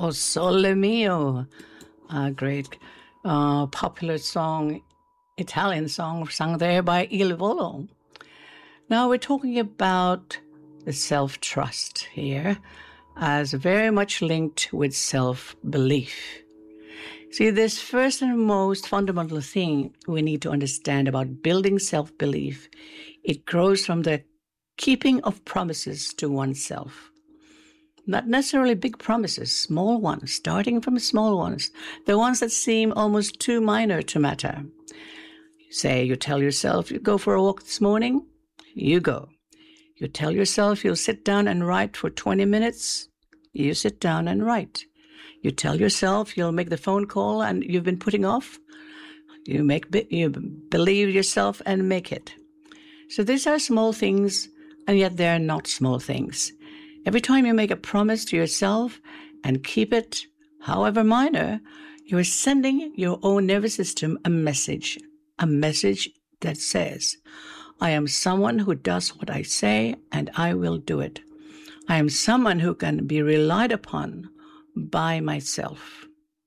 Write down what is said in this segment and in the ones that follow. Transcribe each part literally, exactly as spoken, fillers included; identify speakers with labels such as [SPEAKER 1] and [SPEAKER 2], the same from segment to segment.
[SPEAKER 1] O Sole Mio, a great uh, popular song, Italian song sung there by Il Volo. Now we're talking about the self-trust here as very much linked with self-belief. See, this first and most fundamental thing we need to understand about building self-belief, it grows from the keeping of promises to oneself. Not necessarily big promises, small ones, starting from small ones, the ones that seem almost too minor to matter. Say you tell yourself you go for a walk this morning, you go. You tell yourself you'll sit down and write for twenty minutes, you sit down and write. You tell yourself you'll make the phone call and you've been putting off, you make you believe yourself and make it. So these are small things, and yet they're not small things. Every time you make a promise to yourself and keep it, however minor, you are sending your own nervous system a message, a message that says, I am someone who does what I say and I will do it. I am someone who can be relied upon by myself.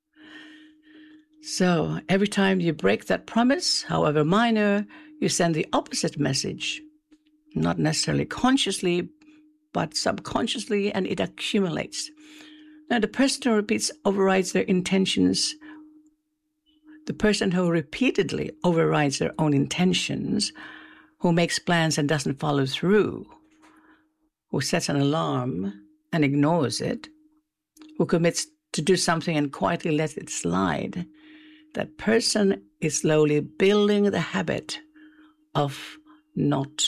[SPEAKER 1] So every time you break that promise, however minor, you send the opposite message, not necessarily consciously, but subconsciously, and it accumulates. Now, the person who repeats overrides their intentions. The person who repeatedly overrides their own intentions, who makes plans and doesn't follow through, who sets an alarm and ignores it, who commits to do something and quietly lets it slide, that person is slowly building the habit of not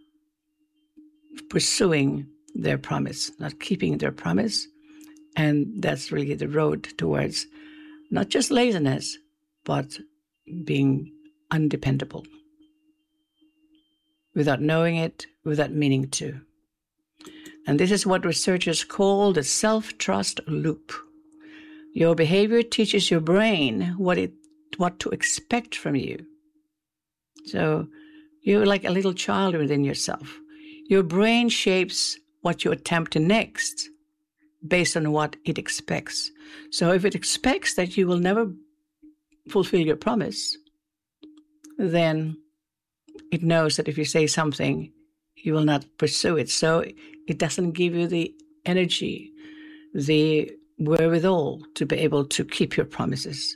[SPEAKER 1] pursuing their promise, not keeping their promise. And that's really the road towards not just laziness, but being undependable. Without knowing it, without meaning to. And this is what researchers call the self-trust loop. Your behavior teaches your brain what it what to expect from you. So you're like a little child within yourself. Your brain shapes what you attempt next based on what it expects. So if it expects that you will never fulfill your promise, then it knows that if you say something, you will not pursue it. So it doesn't give you the energy, the wherewithal to be able to keep your promises.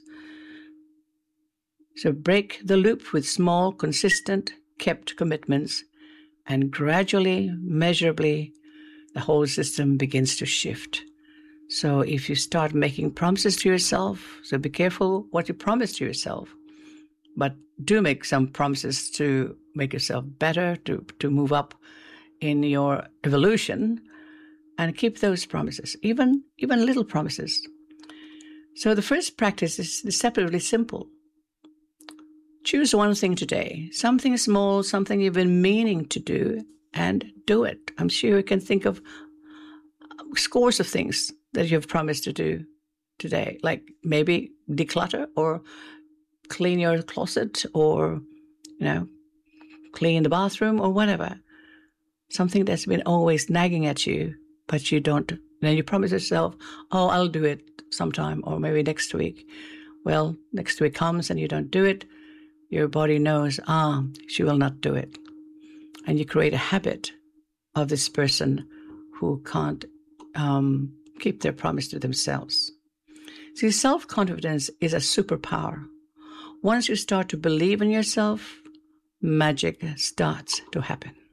[SPEAKER 1] So break the loop with small, consistent, kept commitments, and gradually, measurably, the whole system begins to shift. So if you start making promises to yourself, so be careful what you promise to yourself, but do make some promises to make yourself better, to, to move up in your evolution, and keep those promises, even, even little promises. So the first practice is deceptively simple. Choose one thing today, something small, something you've been meaning to do, and do it. I'm sure you can think of scores of things that you've promised to do today, like maybe declutter or clean your closet or, you know, clean the bathroom or whatever. Something that's been always nagging at you, but you don't, you know, you promise yourself, oh, I'll do it sometime or maybe next week. Well, next week comes and you don't do it. Your body knows, ah, she will not do it. And you create a habit of this person who can't um, keep their promise to themselves. See, self-confidence is a superpower. Once you start to believe in yourself, magic starts to happen.